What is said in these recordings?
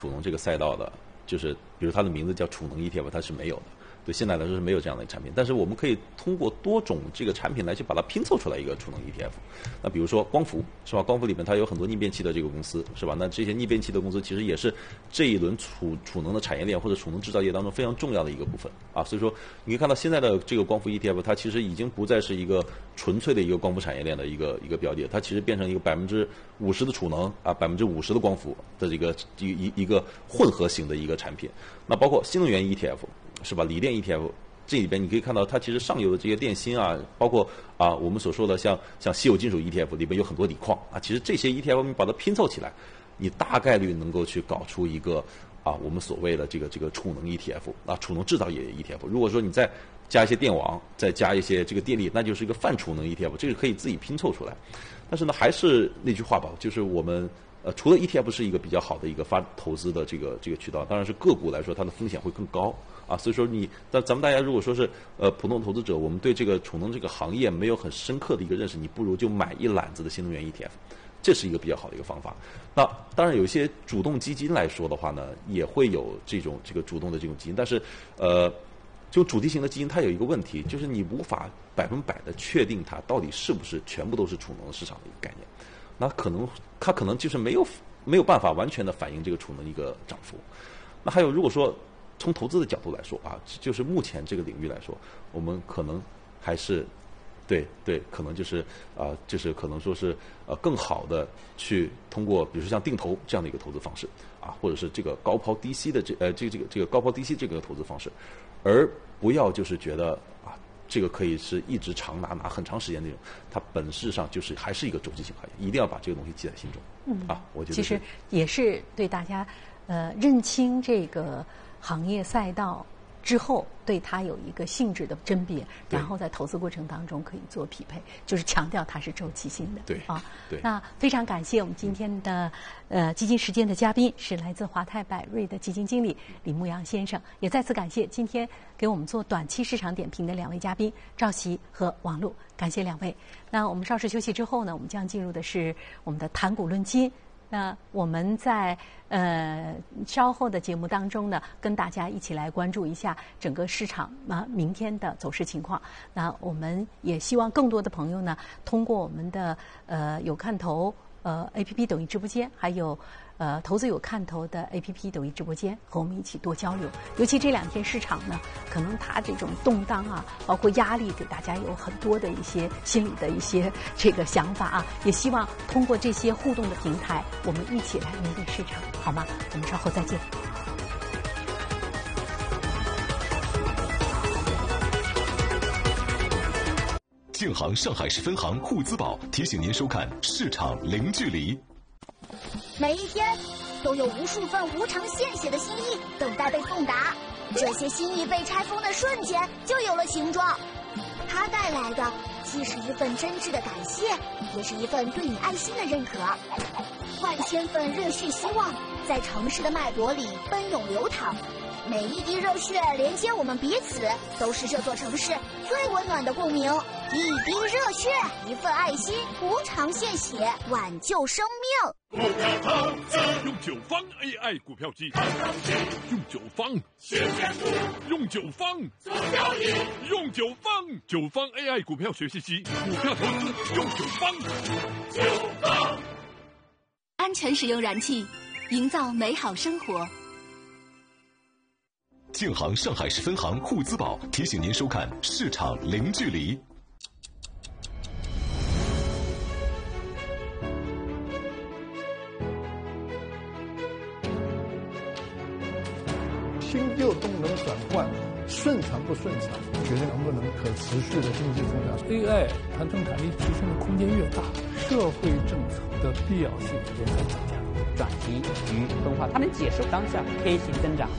储能这个赛道的，就是比如它的名字叫储能 ETF， 它是没有的。对，现在来说是没有这样的产品，但是我们可以通过多种这个产品来去把它拼凑出来一个储能 ETF。那比如说光伏是吧？光伏里面它有很多逆变器的这个公司是吧？那这些逆变器的公司其实也是这一轮储能的产业链或者储能制造业当中非常重要的一个部分啊。所以说你可以看到现在的这个光伏 ETF， 它其实已经不再是一个纯粹的一个光伏产业链的一个标的，它其实变成一个50%的储能啊，50%的光伏的这个一个混合型的一个产品。那包括新能源 ETF。是吧？锂电 ETF 这里边你可以看到，它其实上游的这些电芯啊，包括我们所说的像稀有金属 ETF 里边有很多锂矿啊，其实这些 ETF 你把它拼凑起来，你大概率能够去搞出一个我们所谓的这个储能 ETF 啊，储能制造业 ETF。如果说你再加一些电网，再加一些这个电力，那就是一个泛储能 ETF， 这个可以自己拼凑出来。但是呢，还是那句话吧，就是我们。除了 ETF 是一个比较好的一个发投资的这个渠道，当然是个股来说它的风险会更高啊。所以说咱们大家如果说是普通投资者，我们对这个储能这个行业没有很深刻的一个认识，你不如就买一揽子的新能源 ETF， 这是一个比较好的一个方法。那当然有一些主动基金来说的话呢，也会有这个主动的这种基金，但是就主题型的基金它有一个问题，就是你无法100%的确定它到底是不是全部都是储能市场的一个概念。那它可能就是没有办法完全的反映这个储能一个涨幅。那还有，如果说从投资的角度来说就是目前这个领域来说，我们可能还是对，可能就是可能说是更好的去通过，比如说像定投这样的一个投资方式或者是这个高抛低吸的这个高抛低吸这个投资方式，而不要就是觉得这个可以是一直长拿很长时间那种，它本质上就是还是一个周期性行业，一定要把这个东西记在心中。我觉得其实也是对大家认清这个行业赛道之后，对它有一个性质的甄别，然后在投资过程当中可以做匹配，就是强调它是周期性的。 对。 那非常感谢我们今天的基金时间的嘉宾是来自华泰柏瑞的基金经理李牧阳先生，也再次感谢今天给我们做短期市场点评的2位嘉宾赵琦和王璐，感谢2位。那我们稍事休息之后呢，我们将进入的是我们的谈股论金。那我们在稍后的节目当中呢，跟大家一起来关注一下整个市场明天的走势情况。那我们也希望更多的朋友呢，通过我们的有看头APP 抖音直播间，还有投资有看头的 APP 抖音直播间，和我们一起多交流。尤其这2天市场呢，可能它这种动荡包括压力，给大家有很多的一些心理的一些这个想法也希望通过这些互动的平台，我们一起来面对市场，好吗？我们稍后再见。 建行上海市分行沪资宝提醒您收看市场零距离。 每一天都有无数份无偿献血的心意等待被送达，这些心意被拆封的瞬间就有了形状。它带来的既是一份真挚的感谢，也是一份对你爱心的认可。万千份热血希望在城市的脉搏里奔涌流淌，每一滴热血连接我们彼此，都是这座城市最温暖的共鸣。一滴热血，一份爱心，无偿献血，挽救生命。 股票投资用九方 AI 股票机，用九方学选股，用九方做交易，用九方 AI 股票学习机，股票投资用九方。 安全使用燃气，营造美好生活。 建行上海市分行沪资宝提醒您收看市场零距离。 新旧动能转换顺畅不顺畅，觉得能不能可持续的经济增长 ？AI 它生产力提升的空间越大，社会政策的必要性也在增加。 转型与分化，它能解释当下 K 型增长。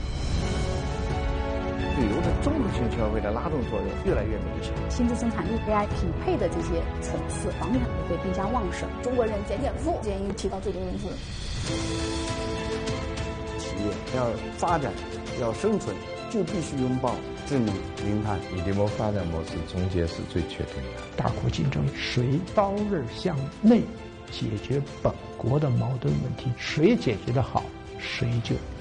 旅游的综合性消费的拉动作用越来越明显。 新质生产力 AI 匹配的这些层次，房地产也会更加旺盛。中国人减负，建议提高最低工资。 企业要发展，要生存，就必须拥抱智能零碳。 以这种发展模式终结是最确定的。 大国竞争，谁刀刃向内解决本国的矛盾问题，谁解决得好， 谁就